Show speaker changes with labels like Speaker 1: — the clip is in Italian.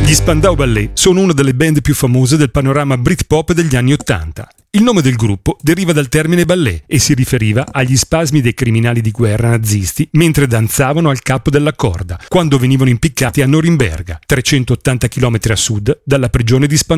Speaker 1: Gli Spandau Ballet sono una delle band più famose del panorama Britpop degli anni '80. Il nome del gruppo deriva dal termine ballet e si riferiva agli spasmi dei criminali di guerra nazisti mentre danzavano al capo della corda, quando venivano impiccati a Norimberga, 380 km a sud dalla prigione di Spandau.